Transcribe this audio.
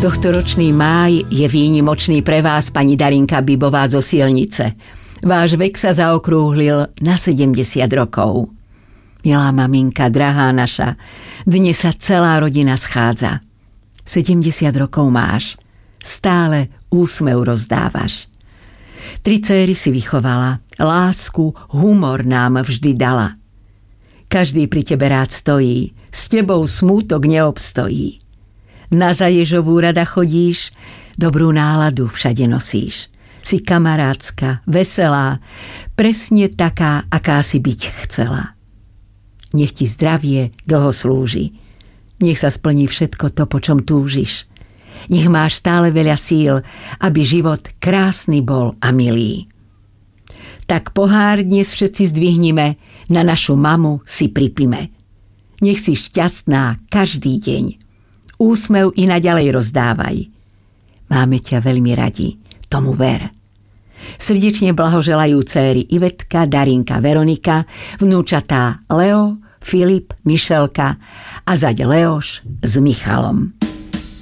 Tohtoročný máj je výnimočný pre vás, pani Darinka Bibová zo Sielnice. Váš vek sa zaokrúhlil na 70 rokov. Milá maminka, drahá naša, dnes sa celá rodina schádza. 70 rokov máš. Stále úsmev rozdávaš. 3 céry si vychovala, lásku, humor nám vždy dala. Každý pri tebe rád stojí, s tebou smútok neobstojí. Na Zaježovú rada chodíš, dobrú náladu všade nosíš. Si kamarátska, veselá, presne taká, aká si byť chcela. Nech ti zdravie dlho slúži. Nech sa splní všetko to, po čom túžiš. Nech máš stále veľa síl, aby život krásny bol a milý. Tak pohár dnes všetci zdvihnime, na našu mamu si pripime. Nech si šťastná každý deň. Úsmev i naďalej rozdávaj. Máme ťa veľmi radi, tomu ver. Srdečne blahoželajú céry Ivetka, Darinka, Veronika, vnúčatá Leo, Filip, Mišelka a zaď Leoš s Michalom.